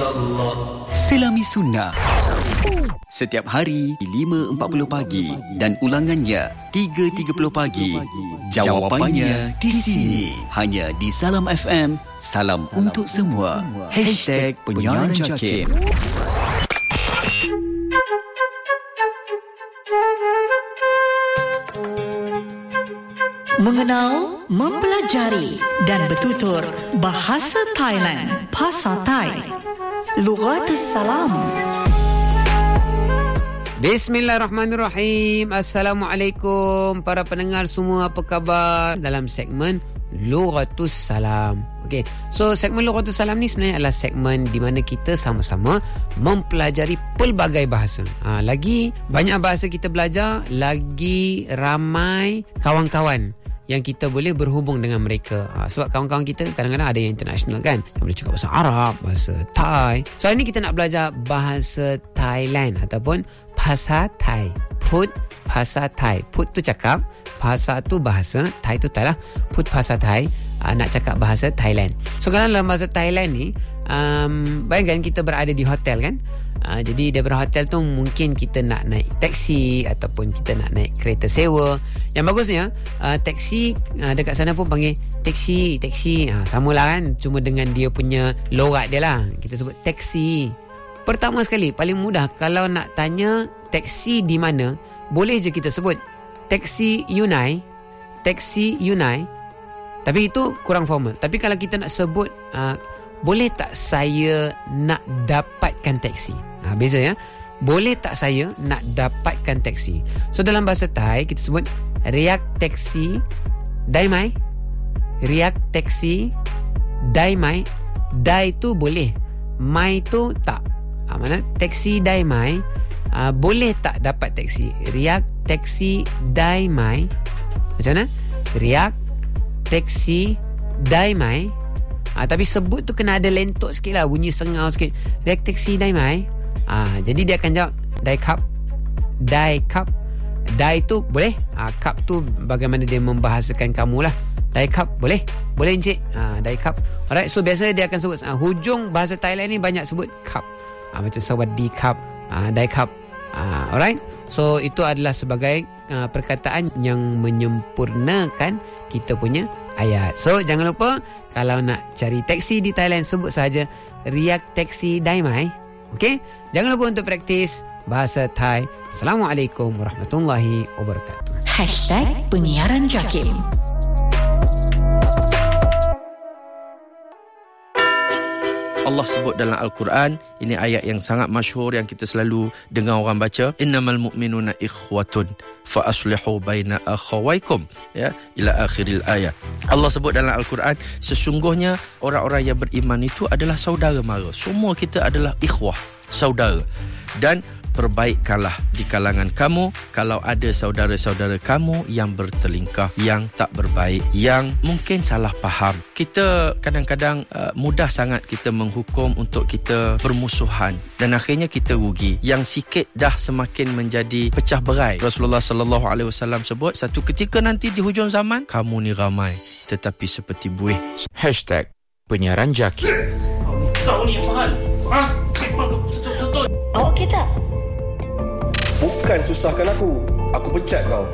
Selami Sunnah setiap hari 5.40 pagi dan ulangannya 3.30 pagi. Jawapannya di sini, hanya di Salam FM. Salam untuk semua. #Penyiaran Jakim. Mengenal, mempelajari dan bertutur bahasa Thailand, Phasa Thai. Lughatus Salam. Bismillahirrahmanirrahim. Assalamualaikum para pendengar semua, apa khabar? Dalam segmen Lughatus Salam. Okey, so segmen Lughatus Salam ni sebenarnya adalah segmen di mana kita sama-sama mempelajari pelbagai bahasa. Lagi banyak bahasa kita belajar, lagi ramai kawan-kawan yang kita boleh berhubung dengan mereka. Sebab kawan-kawan kita kadang-kadang ada yang international kan, yang boleh cakap bahasa Arab, bahasa Thai. So hari ni kita nak belajar bahasa Thailand ataupun Phasa Thai. Put Phasa Thai. Put tu cakap, Phasa tu bahasa, Thai tu Thai lah. Put Phasa Thai, nak cakap bahasa Thailand. So kalau dalam bahasa Thailand ni, bayangkan kita berada di hotel kan. Jadi daripada hotel tu mungkin kita nak naik taksi ataupun kita nak naik kereta sewa. Yang bagusnya taksi dekat sana pun panggil taksi. Samalah kan, cuma dengan dia punya logat dia lah. Kita sebut taksi. Pertama sekali, paling mudah kalau nak tanya taksi di mana, boleh je kita sebut taksi Yunai. Tapi itu kurang formal. Tapi kalau kita nak sebut boleh tak saya nak dapatkan taksi? Beza ya. Boleh tak saya nak dapatkan taksi? So dalam bahasa Thai kita sebut riak taksi dai mai. Riak taksi dai mai. Dai tu boleh, mai tu tak. Mana taksi dai mai, boleh tak dapat taksi? Riak taksi dai mai. Macam mana? Riak taksi dai mai. Tapi sebut tu kena ada lentok sikit lah, bunyi sengau sikit. Riak taksi dai mai. Jadi dia akan jawab dai cup. Dai tu boleh. Cup tu bagaimana dia membahasakan kamu lah. Dai cup boleh encik. Dai cup. Alright, so biasa dia akan sebut hujung bahasa Thailand ni banyak sebut cup. Macam sawadee cup, dai cup. Alright, so itu adalah sebagai perkataan yang menyempurnakan kita punya ayat. So jangan lupa kalau nak cari taksi di Thailand, sebut saja riak taksi dai mai. Okey, jangan lupa untuk praktis bahasa Thai. Assalamualaikum warahmatullahi wabarakatuh. #Penyiaran Jakim. Allah sebut dalam Al-Quran, ini ayat yang sangat masyhur yang kita selalu dengar orang baca, innamal mu'minuna ikhwatun fa aslihu baina akhawaykum, ya, ila akhiril ayat. Allah sebut dalam Al-Quran, sesungguhnya orang-orang yang beriman itu adalah saudara mara. Semua kita adalah ikhwah, saudara. Dan perbaikkanlah di kalangan kamu kalau ada saudara-saudara kamu yang bertelingkah, yang tak berbaik, yang mungkin salah faham. Kita kadang-kadang mudah sangat kita menghukum untuk kita bermusuhan dan akhirnya kita rugi. Yang sikit dah semakin menjadi pecah berai. Rasulullah sallallahu alaihi wasallam sebut, satu ketika nanti di hujung zaman kamu ni ramai tetapi seperti buih. #Penyiaran Jakim. Kau ni apa hal? Awak kita Bukan susahkan aku pecat kau.